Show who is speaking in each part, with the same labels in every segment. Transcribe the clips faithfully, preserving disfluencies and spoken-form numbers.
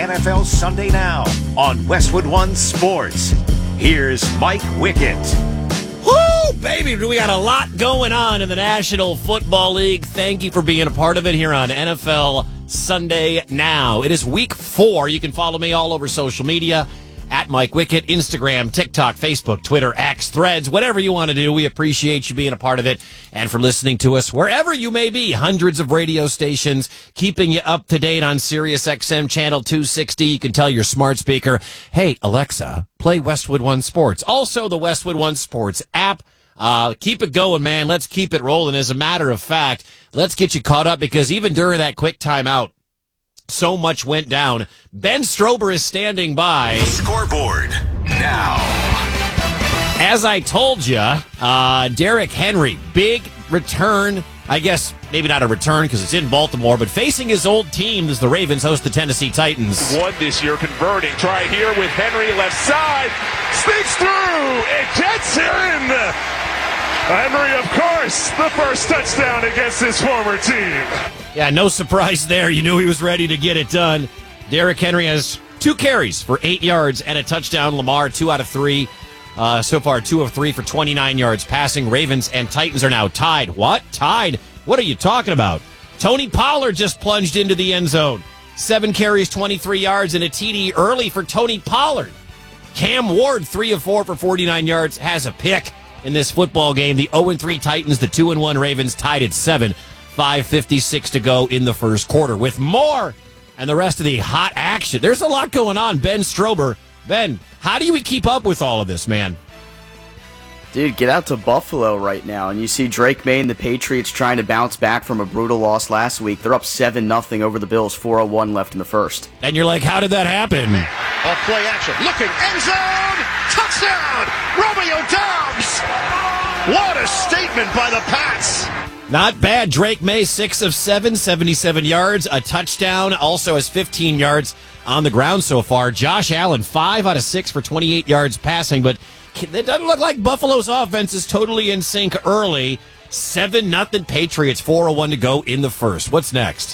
Speaker 1: N F L Sunday Now on Westwood One Sports. Here's Mike Wickett.
Speaker 2: Woo, baby, we got a lot going on in the National Football League. Thank you for being a part of it here on N F L Sunday Now. It is week four. You can follow me all over social media at Mike Wickett, Instagram, TikTok, Facebook, Twitter, X, Threads, whatever you want to do. We appreciate you being a part of it and for listening to us wherever you may be. Hundreds of radio stations keeping you up to date on Sirius X M Channel two sixty. You can tell your smart speaker, hey, Alexa, play Westwood One Sports. Also, the Westwood One Sports app. Uh, keep it going, man. Let's keep it rolling. As a matter of fact, let's get you caught up because even during that quick timeout, so much went down. Ben Strober is standing by.
Speaker 1: Scoreboard now.
Speaker 2: As I told you, uh, Derrick Henry, big return. I guess maybe not a return because it's in Baltimore, but facing his old team as the Ravens host the Tennessee Titans.
Speaker 3: One this year converting. Try here with Henry left side. Sneaks through. It gets in. Henry, of course, the first touchdown against his former team.
Speaker 2: Yeah, no surprise there. You knew he was ready to get it done. Derrick Henry has two carries for eight yards and a touchdown. Lamar, two out of three. Uh, so far, two of three for twenty-nine yards passing. Ravens and Titans are now tied. What? Tied? What are you talking about? Tony Pollard just plunged into the end zone. Seven carries, twenty-three yards, and a T D early for Tony Pollard. Cam Ward, three of four for forty-nine yards, has a pick in this football game. The oh and three Titans, the two and one Ravens tied at seven. five fifty-six to go in the first quarter. With more and the rest of the hot action, there's a lot going on. Ben Strober. Ben, how do we keep up with all of this, man?
Speaker 4: Dude, get out to Buffalo right now, and you see Drake May and the Patriots trying to bounce back from a brutal loss last week. They're up seven nothing over the Bills, four oh one left in the first.
Speaker 2: And you're like, how did that happen?
Speaker 5: Off play action, looking, end zone, touchdown, Romeo Doubs! What a statement by the Pats!
Speaker 2: Not bad. Drake May, six of seven, seventy-seven yards, a touchdown, also has fifteen yards on the ground so far. Josh Allen, five out of six for twenty-eight yards passing, but it doesn't look like Buffalo's offense is totally in sync early. seven nothing Patriots, four oh one to go in the first. What's next?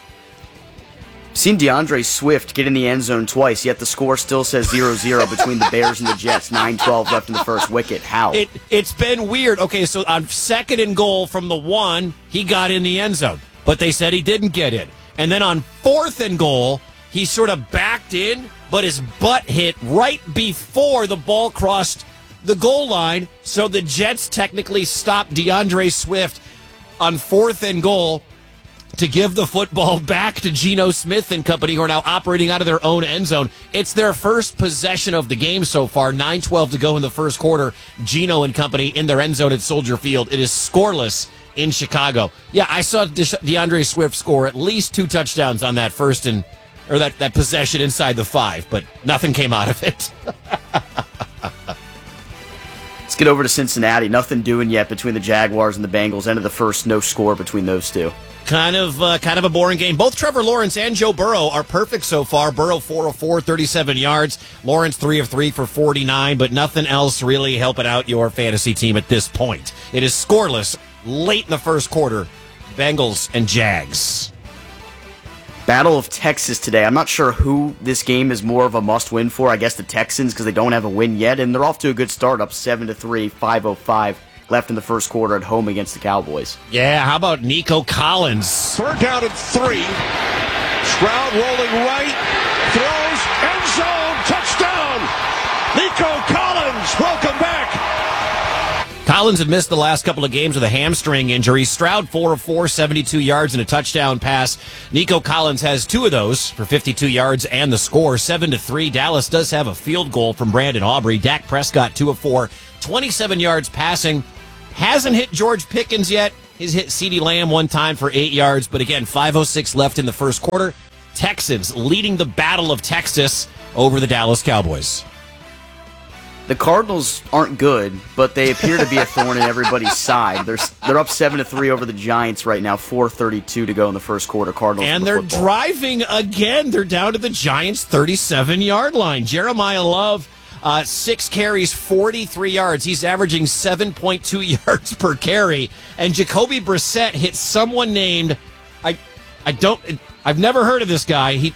Speaker 4: Seen DeAndre Swift get in the end zone twice, yet the score still says zero zero between the Bears and the Jets. nine twelve left in the first wicket. How?
Speaker 2: It, it's been weird. Okay, so on second and goal from the one, he got in the end zone, but they said he didn't get in. And then on fourth and goal, he sort of backed in, but his butt hit right before the ball crossed the goal line. So the Jets technically stopped DeAndre Swift on fourth and goal to give the football back to Geno Smith and company, who are now operating out of their own end zone. It's their first possession of the game so far. nine twelve to go in the first quarter. Geno and company in their end zone at Soldier Field. It is scoreless in Chicago. Yeah, I saw De- DeAndre Swift score at least two touchdowns on that first and or that, that possession inside the five, but nothing came out of it.
Speaker 4: Let's get over to Cincinnati. Nothing doing yet between the Jaguars and the Bengals. End of the first, no score between those two.
Speaker 2: Kind of uh, kind of a boring game. Both Trevor Lawrence and Joe Burrow are perfect so far. Burrow four of four, thirty-seven yards. Lawrence three of three for forty-nine, but nothing else really helping out your fantasy team at this point. It is scoreless late in the first quarter. Bengals and Jags.
Speaker 4: Battle of Texas today. I'm not sure who this game is more of a must-win for. I guess the Texans, because they don't have a win yet, and they're off to a good start, up seven to three, five oh five left in the first quarter at home against the Cowboys.
Speaker 2: Yeah, how about Nico Collins?
Speaker 5: Third down and three. Stroud rolling right, throws, end zone, touchdown! Nico Collins, welcome back!
Speaker 2: Collins had missed the last couple of games with a hamstring injury. Stroud, four of four, seventy-two yards and a touchdown pass. Nico Collins has two of those for fifty-two yards and the score, seven to three. Dallas does have a field goal from Brandon Aubrey. Dak Prescott, two of four, twenty-seven yards passing. Hasn't hit George Pickens yet. He's hit CeeDee Lamb one time for eight yards, but again, five oh six left in the first quarter. Texans leading the Battle of Texas over the Dallas Cowboys.
Speaker 4: The Cardinals aren't good, but they appear to be a thorn in everybody's side. They're they're up seven to three over the Giants right now. four thirty-two to go in the first quarter. Cardinals,
Speaker 2: and
Speaker 4: the
Speaker 2: they're
Speaker 4: football.
Speaker 2: driving again. They're down to the Giants' thirty-seven yard line. Jeremiah Love, uh, six carries, forty-three yards. He's averaging seven point two yards per carry. And Jacoby Brissett hit someone named I I don't I've never heard of this guy. He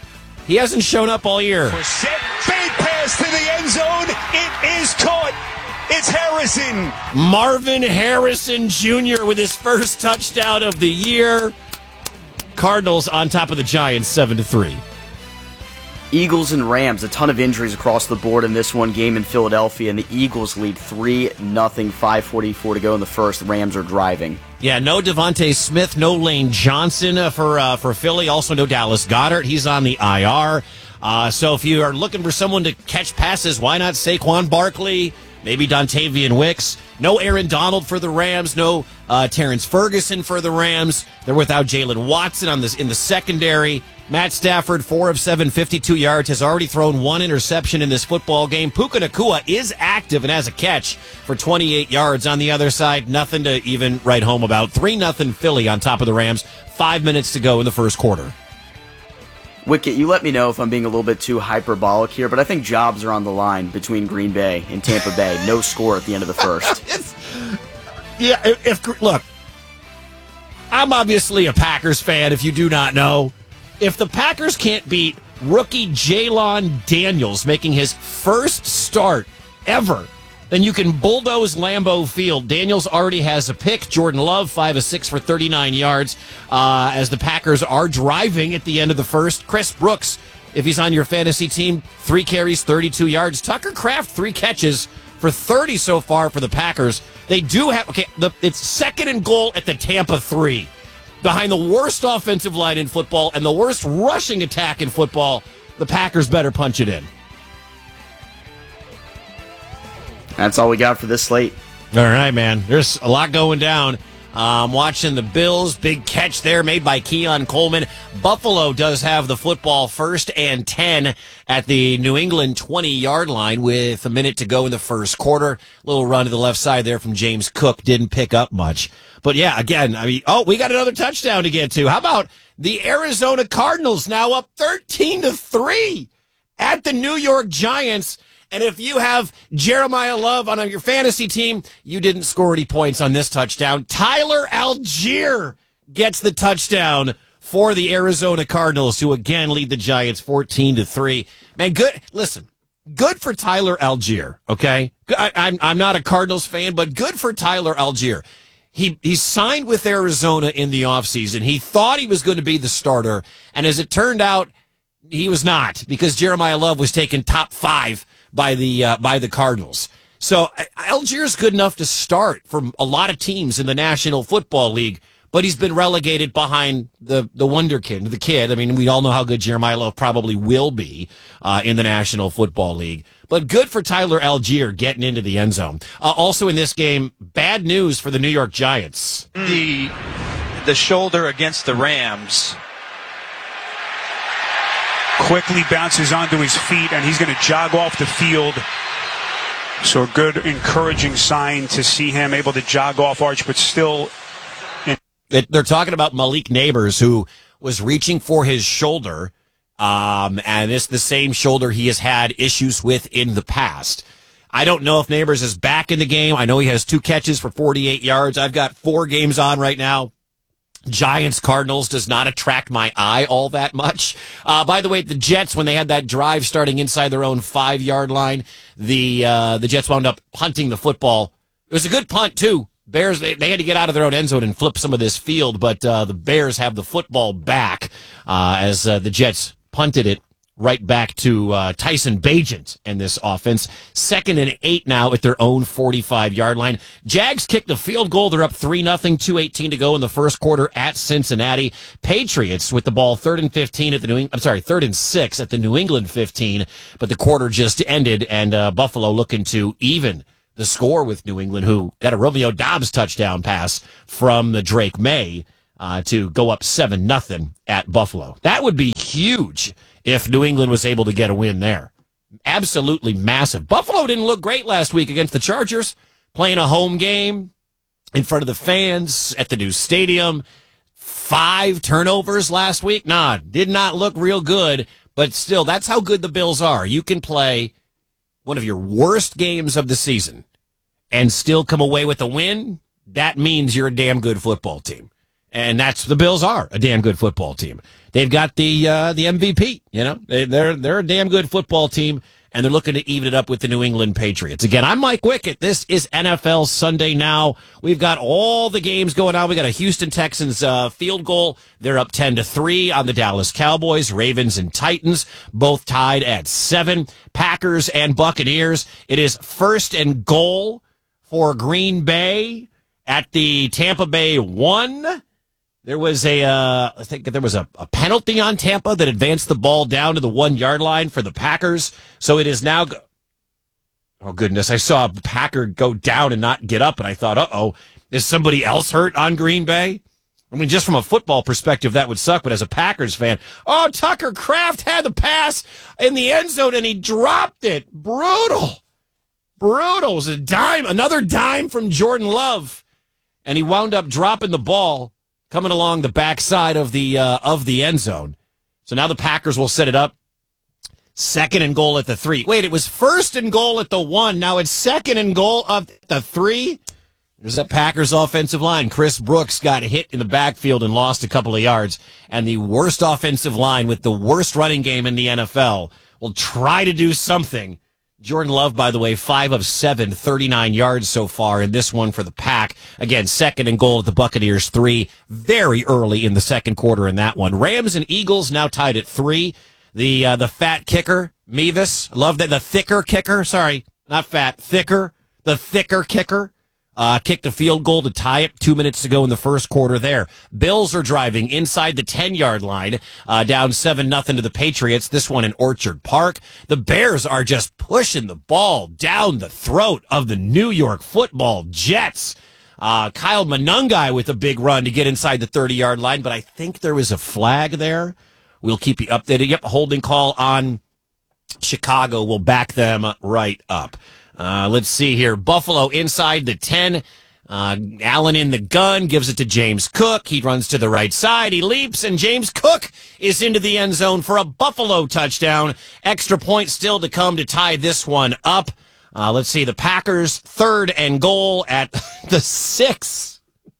Speaker 2: He hasn't shown up all year.
Speaker 6: Set, fade pass to the end zone. It is caught. It's Harrison.
Speaker 2: Marvin Harrison Junior with his first touchdown of the year. Cardinals on top of the Giants, seven to three.
Speaker 4: Eagles and Rams, a ton of injuries across the board in this one game in Philadelphia, and the Eagles lead three nothing, five forty-four to go in the first. The Rams are driving.
Speaker 2: Yeah, no Devontae Smith, no Lane Johnson uh, for uh, for Philly. Also no Dallas Goedert. He's on the I R. Uh, so if you are looking for someone to catch passes, why not Saquon Barkley? Maybe Dontavian Wicks. No Aaron Donald for the Rams. No uh, Terrence Ferguson for the Rams. They're without Jalen Watson on this in the secondary. Matt Stafford, four of seven, fifty-two yards, has already thrown one interception in this football game. Puka Nacua is active and has a catch for twenty-eight yards. On the other side, nothing to even write home about. three nothing Philly on top of the Rams. Five minutes to go in the first quarter.
Speaker 4: Wicket, you let me know if I'm being a little bit too hyperbolic here, but I think jobs are on the line between Green Bay and Tampa Bay. No score at the end of the first.
Speaker 2: It's, yeah, if, if look, I'm obviously a Packers fan, if you do not know. If the Packers can't beat rookie Jalon Daniels making his first start ever, then you can bulldoze Lambeau Field. Daniels already has a pick. Jordan Love, five of six for thirty-nine yards uh, as the Packers are driving at the end of the first. Chris Brooks, if he's on your fantasy team, three carries, thirty-two yards. Tucker Kraft, three catches for thirty so far for the Packers. They do have, okay, the, it's second and goal at the Tampa three. Behind the worst offensive line in football and the worst rushing attack in football, the Packers better punch it in.
Speaker 4: That's all we got for this slate.
Speaker 2: All right, man. There's a lot going down. Um, watching the Bills. Big catch there made by Keon Coleman. Buffalo does have the football first and ten at the New England twenty-yard line with a minute to go in the first quarter. Little run to the left side there from James Cook. Didn't pick up much. But, yeah, again, I mean, oh, we got another touchdown to get to. How about the Arizona Cardinals now up thirteen to three at the New York Giants? And if you have Jeremiah Love on your fantasy team, you didn't score any points on this touchdown. Tyler Algier gets the touchdown for the Arizona Cardinals, who again lead the Giants fourteen to three. Man, good. Listen, good for Tyler Algier, okay? I, I'm, I'm not a Cardinals fan, but good for Tyler Algier. He he signed with Arizona in the offseason. He thought he was going to be the starter, and as it turned out, he was not, because Jeremiah Love was taken top five by the uh, by the Cardinals. So Algier's good enough to start for a lot of teams in the National Football League, but he's been relegated behind the the wonderkid, the kid. I mean, we all know how good Jeremiah Love probably will be uh, in the National Football League. But good for Tyler Algier getting into the end zone. Uh, also in this game, bad news for the New York Giants.
Speaker 7: The the shoulder against the Rams.
Speaker 8: Quickly bounces onto his feet, and he's going to jog off the field. So a good, encouraging sign to see him able to jog off Arch, but still. In-
Speaker 2: it, they're talking about Malik Neighbors, who was reaching for his shoulder, um, and it's the same shoulder he has had issues with in the past. I don't know if Neighbors is back in the game. I know he has two catches for forty-eight yards. I've got four games on right now. Giants Cardinals does not attract my eye all that much. Uh, by the way, the Jets, when they had that drive starting inside their own five-yard line, the uh, the Jets wound up punting the football. It was a good punt, too. Bears, they, they had to get out of their own end zone and flip some of this field, but uh, the Bears have the football back uh, as uh, the Jets punted it right back to uh, Tyson Bagent and this offense. Second and eight now at their own forty-five-yard line. Jags kicked the field goal. They're up three nothing, two eighteen to go in the first quarter at Cincinnati. Patriots with the ball third and fifteen at the New England, I'm sorry, third and six at the New England fifteen, but the quarter just ended, and uh, Buffalo looking to even the score with New England, who got a Romeo Doubs touchdown pass from the Drake May uh, to go up seven nothing at Buffalo. That would be huge if New England was able to get a win there. Absolutely massive. Buffalo didn't look great last week against the Chargers, playing a home game in front of the fans at the new stadium. Five turnovers last week. Nah, did not look real good, but still, that's how good the Bills are. You can play one of your worst games of the season and still come away with a win. That means you're a damn good football team. And that's the Bills are a damn good football team. They've got the uh, the M V P. You know, they, they're they're a damn good football team, and they're looking to even it up with the New England Patriots. Again, I'm Mike Wickett. This is N F L Sunday Now. We've got all the games going on. We got a Houston Texans uh, field goal. They're up ten to three on the Dallas Cowboys. Ravens and Titans both tied at seven. Packers and Buccaneers. It is first and goal for Green Bay at the Tampa Bay one. There was a, uh, I think there was a, a penalty on Tampa that advanced the ball down to the one yard line for the Packers. So it is now, go- oh goodness, I saw a Packer go down and not get up, and I thought, uh oh, is somebody else hurt on Green Bay? I mean, just from a football perspective, that would suck, but as a Packers fan, oh, Tucker Kraft had the pass in the end zone and he dropped it. Brutal. Brutal. It was a dime, another dime from Jordan Love, and he wound up dropping the ball coming along the backside of the uh, of the end zone. So now the Packers will set it up. Second and goal at the three. Wait, it was first and goal at the one. Now it's second and goal at the three. There's that Packers offensive line. Chris Brooks got hit in the backfield and lost a couple of yards. And the worst offensive line with the worst running game in the N F L will try to do something. Jordan Love, by the way, five of seven, thirty-nine yards so far in this one for the Pack. Again, second and goal at the Buccaneers three. Very early in the second quarter in that one. Rams and Eagles now tied at three. The uh, the fat kicker, Mevis, love that. The thicker kicker, sorry, not fat, thicker. The thicker kicker uh, kicked a field goal to tie it two minutes to go in the first quarter there. Bills are driving inside the ten-yard line, uh, down seven nothing to the Patriots, this one in Orchard Park. The Bears are just pushing the ball down the throat of the New York Football Jets. Uh, Kyle Monangai with a big run to get inside the thirty-yard line, but I think there was a flag there. We'll keep you updated. Yep, a holding call on Chicago will back them right up. Uh, let's see here. Buffalo inside the ten. Uh, Allen in the gun, gives it to James Cook. He runs to the right side. He leaps, and James Cook is into the end zone for a Buffalo touchdown. Extra point still to come to tie this one up. Uh, let's see. The Packers third and goal at the six.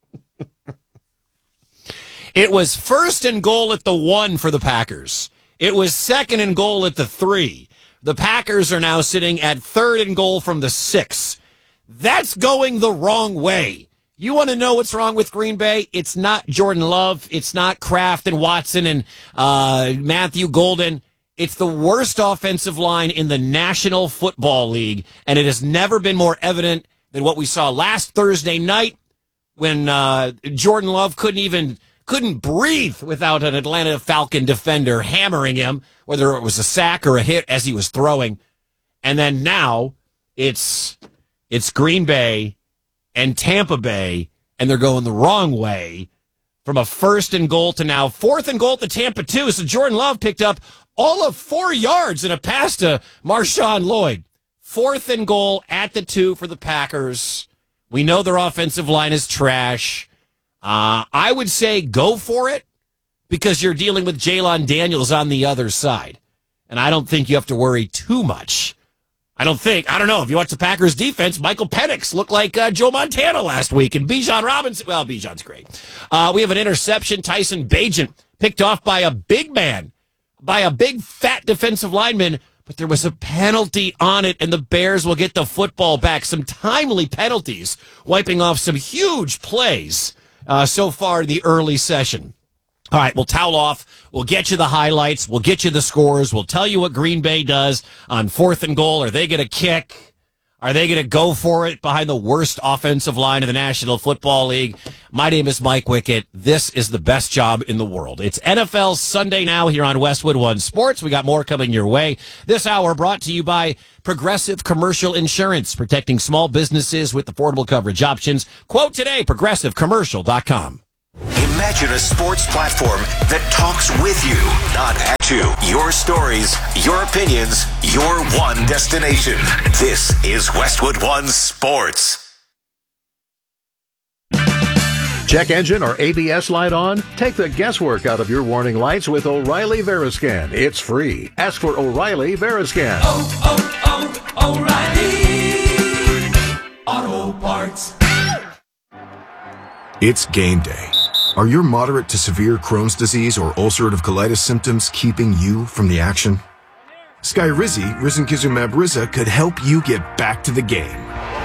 Speaker 2: It was first and goal at the one for the Packers. It was second and goal at the three. The Packers are now sitting at third and goal from the six. That's going the wrong way. You want to know what's wrong with Green Bay? It's not Jordan Love. It's not Kraft and Watson and uh, Matthew Golden. It's the worst offensive line in the National Football League, and it has never been more evident than what we saw last Thursday night when uh, Jordan Love couldn't even couldn't breathe without an Atlanta Falcon defender hammering him, whether it was a sack or a hit as he was throwing. And then now it's it's Green Bay and Tampa Bay, and they're going the wrong way from a first and goal to now fourth and goal to Tampa two. So Jordan Love picked up all of four yards in a pass to Marshawn Lloyd. Fourth and goal at the two for the Packers. We know their offensive line is trash. Uh, I would say go for it because you're dealing with Jalen Daniels on the other side. And I don't think you have to worry too much. I don't think. I don't know. If you watch the Packers defense, Michael Penix looked like uh, Joe Montana last week. And Bijan Robinson, well, Bijan's great. Uh, we have an interception. Tyson Bagent picked off by a big man, by a big fat defensive lineman. But there was a penalty on it, and the Bears will get the football back. Some timely penalties, wiping off some huge plays uh, so far in the early session. All right, we'll towel off. We'll get you the highlights. We'll get you the scores. We'll tell you what Green Bay does on fourth and goal. Are they going to kick? Are they going to go for it behind the worst offensive line in the National Football League? My name is Mike Wickett. This is the best job in the world. It's N F L Sunday Now here on Westwood One Sports. We got more coming your way. This hour brought to you by Progressive Commercial Insurance, protecting small businesses with affordable coverage options. Quote today, progressive commercial dot com.
Speaker 1: Imagine a sports platform that talks with you, not at you. Your stories, your opinions, your one destination. This is Westwood One Sports.
Speaker 9: Check engine or A B S light on? Take the guesswork out of your warning lights with O'Reilly Veriscan. It's free. Ask for O'Reilly Veriscan.
Speaker 10: Oh, oh, oh, O'Reilly Auto Parts.
Speaker 11: It's game day.
Speaker 10: Are your moderate to severe Crohn's disease or ulcerative colitis symptoms keeping you from the action? Skyrizi, risankizumab Riza, could help you get back to the game.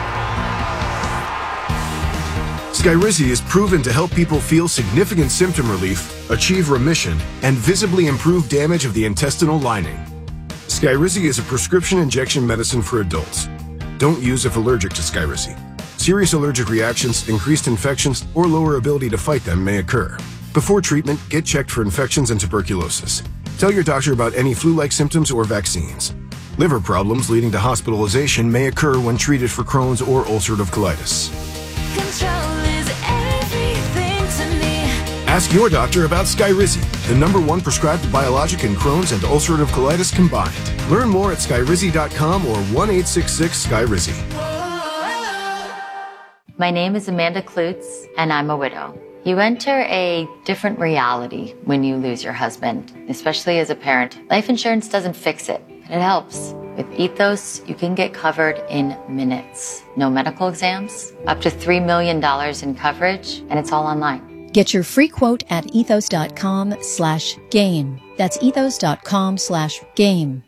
Speaker 10: Skyrizi is proven to help people feel significant symptom relief, achieve remission, and visibly improve damage of the intestinal lining. Skyrizi is a prescription injection medicine for adults. Don't use if allergic to Skyrizi. Serious allergic reactions, increased infections, or lower ability to fight them may occur. Before treatment, get checked for infections and tuberculosis. Tell your doctor about any flu-like symptoms or vaccines. Liver problems leading to hospitalization may occur when treated for Crohn's or ulcerative colitis.
Speaker 11: Control is everything to me.
Speaker 10: Ask your doctor about Skyrizi, the number one prescribed biologic in Crohn's and ulcerative colitis combined. Learn more at skyrizi dot com or one eight six six Skyrizi.
Speaker 12: My name is Amanda Klutz, and I'm a widow. You enter a different reality when you lose your husband, especially as a parent. Life insurance doesn't fix it, but it helps. With Ethos, you can get covered in minutes. No medical exams, up to three million dollars in coverage, and it's all online.
Speaker 13: Get your free quote at ethos.com slash game. That's ethos.com slash game.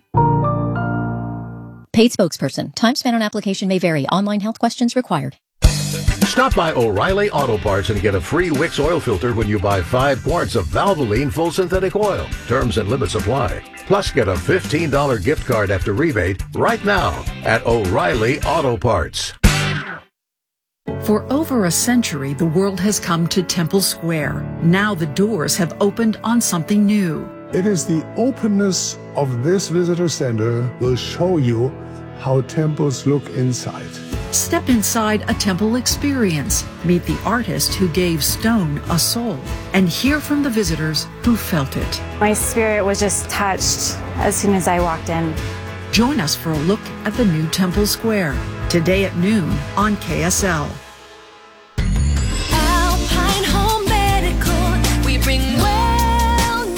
Speaker 13: Paid spokesperson. Time spent on application may vary. Online health questions required.
Speaker 9: Stop by O'Reilly Auto Parts and get a free Wix oil filter when you buy five quarts of Valvoline full synthetic oil. Terms and limits apply. Plus, get a fifteen dollars gift card after rebate right now at O'Reilly Auto Parts.
Speaker 14: For over a century, the world has come to Temple Square. Now the doors have opened on something new.
Speaker 15: It is the openness of this visitor center will show you how temples look inside.
Speaker 14: Step inside a temple experience. Meet the artist who gave stone a soul and hear from the visitors who felt it.
Speaker 16: My spirit was just touched as soon as I walked in.
Speaker 14: Join us for a look at the new Temple Square today at noon on K S L.
Speaker 11: Alpine Home Medical, we bring wellness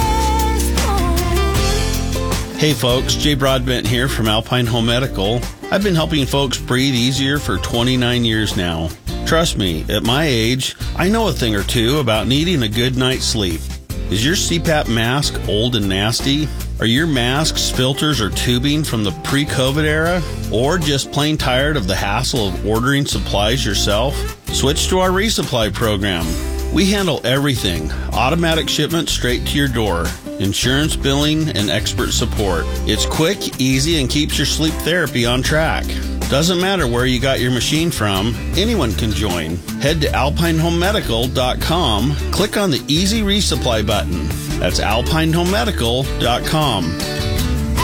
Speaker 11: home.
Speaker 17: Hey folks, Jay Broadbent here from Alpine Home Medical. I've been helping folks breathe easier for twenty-nine years now. Trust me, at my age, I know a thing or two about needing a good night's sleep. Is your C PAP mask old and nasty? Are your masks, filters, or tubing from the pre-COVID era? Or just plain tired of the hassle of ordering supplies yourself? Switch to our resupply program. We handle everything. Automatic shipment straight to your door. Insurance billing and expert support. It's quick, easy, and keeps your sleep therapy on track. Doesn't matter where you got your machine from, anyone can join. Head to alpine home medical dot com, click on the Easy Resupply button. That's alpine home medical dot com.